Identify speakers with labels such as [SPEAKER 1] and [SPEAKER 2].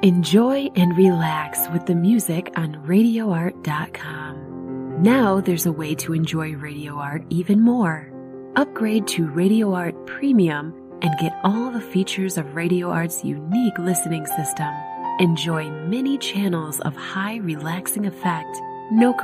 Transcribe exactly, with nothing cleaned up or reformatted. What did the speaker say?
[SPEAKER 1] Enjoy and relax with the music on radio art dot com. Now there's a way to enjoy Radio Art even more. Upgrade to Radio Art Premium and get all the features of Radio Art's unique listening system. Enjoy many channels of high relaxing effect, no